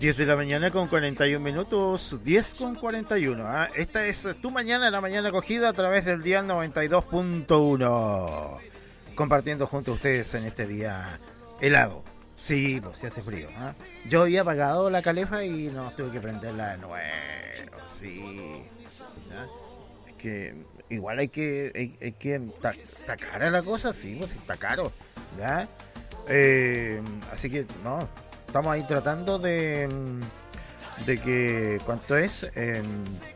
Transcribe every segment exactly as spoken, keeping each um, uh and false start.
diez de la mañana con cuarenta y un minutos, diez con cuarenta y uno. ¿eh? Esta es tu mañana, la mañana acogida a través del dial noventa y dos punto uno. Compartiendo junto a ustedes en este día helado. Sí, pues se hace frío. ¿eh? Yo había apagado la calefa y no tuve que prenderla de nuevo. Sí. ¿ya? Es que igual hay que... Hay, hay que está, está cara la cosa, sí, pues está caro. ¿ya? Eh, así que, no... Estamos ahí tratando de de que cuánto es eh,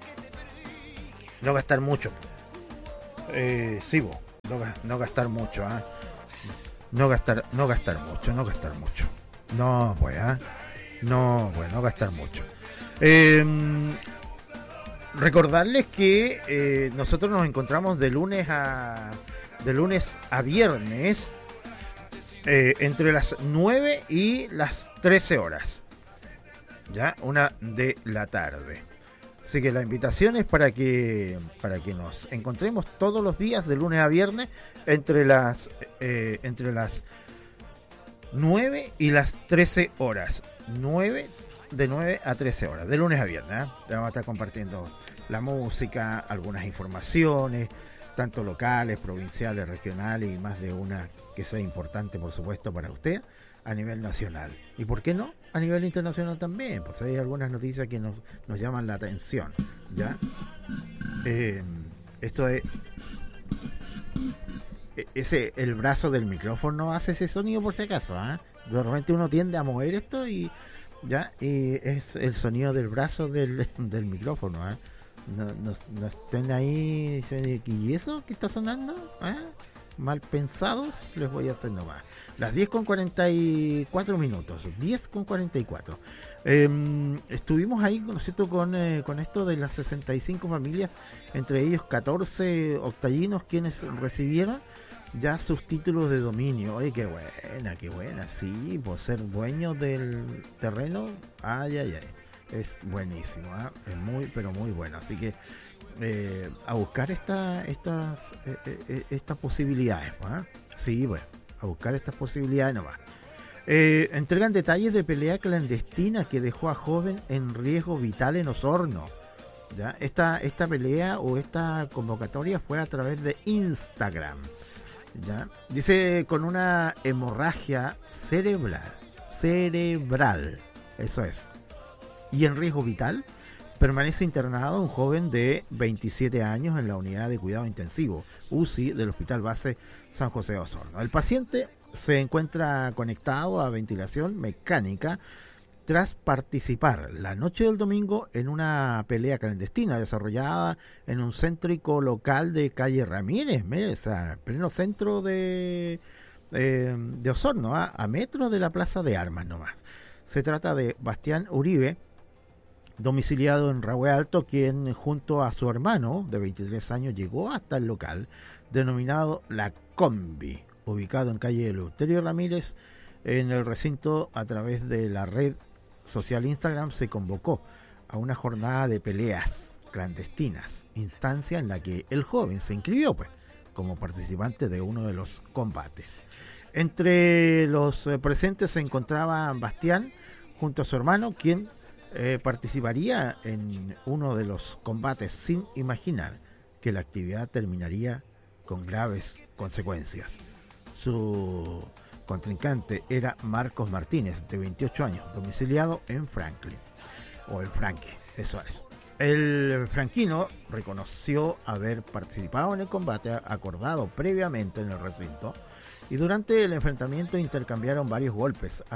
no gastar mucho. Eh, sí, bo, no, no gastar mucho, ¿eh? No gastar, no gastar mucho, no gastar mucho. No, pues, ¿eh? No, pues, no gastar mucho. Eh, recordarles que eh, nosotros nos encontramos de lunes a de lunes a viernes. Eh, entre las nueve y las trece horas, ya, una de la tarde. Así que la invitación es para que para que nos encontremos todos los días de lunes a viernes entre las eh, entre las nueve y las trece horas. nueve de nueve a trece horas, de lunes a viernes. ¿eh? Vamos a estar compartiendo la música, algunas informaciones, tanto locales, provinciales, regionales y más de una que sea importante, por supuesto, para usted a nivel nacional. ¿Y por qué no? A nivel internacional también, pues hay algunas noticias que nos, nos llaman la atención. ¿ya? Eh, esto es... Ese, el brazo del micrófono hace ese sonido por si acaso. ¿eh? De repente uno tiende a mover esto y ya y es el sonido del brazo del, del micrófono. ¿eh? No, no, no estén ahí. ¿Y eso qué está sonando? ¿Eh? Mal pensados, les voy a hacer nomás. Las diez con cuarenta y cuatro minutos. diez con cuarenta y cuatro. Eh, estuvimos ahí, ¿no es cierto?, con, eh, con esto de las sesenta y cinco familias, entre ellos catorce octallinos quienes recibieron ya sus títulos de dominio. Oye, qué buena, qué buena. Sí, por ser dueños del terreno. Ay, ay, ay. Es buenísimo, ¿eh? Es muy, pero muy bueno. Así que eh, a buscar esta, estas eh, eh, estas posibilidades, ¿eh? Sí, bueno, a buscar estas posibilidades nomás. Eh, entregan detalles de pelea clandestina que dejó a joven en riesgo vital en Osorno. ¿Ya? Esta, esta pelea o esta convocatoria fue a través de Instagram. ¿Ya? Dice con una hemorragia cerebral. Cerebral. Eso es. Y en riesgo vital permanece internado un joven de veintisiete años en la unidad de cuidado intensivo U C I del Hospital Base San José de Osorno. El paciente se encuentra conectado a ventilación mecánica tras participar la noche del domingo en una pelea clandestina desarrollada en un céntrico local de calle Ramírez, o sea, pleno centro de, eh, de Osorno, ¿eh? a metros de la Plaza de Armas nomás. Se trata de Bastián Uribe, domiciliado en Rahue Alto, quien junto a su hermano de veintitrés años llegó hasta el local denominado La Combi, ubicado en calle Eleuterio Ramírez. En el recinto, a través de la red social Instagram, se convocó a una jornada de peleas clandestinas, instancia en la que el joven se inscribió pues como participante de uno de los combates. Entre los eh, presentes se encontraba Bastián junto a su hermano, quien eh, participaría en uno de los combates sin imaginar que la actividad terminaría con graves consecuencias. Su contrincante era Marcos Martínez, de veintiocho años, domiciliado en Franklin, o el Frankie, eso es. El franquino reconoció haber participado en el combate acordado previamente en el recinto y durante el enfrentamiento intercambiaron varios golpes